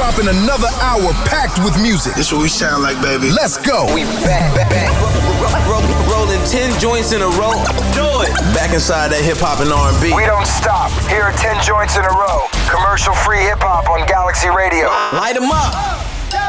hop in another hour packed with music. This what we sound like, baby. Let's go. We back. Rolling 10 joints in a row. Do it. Back inside that hip hop and R&B. We don't stop. Here are 10 joints in a row. Commercial free hip hop on Galaxy Radio. Light 'em up.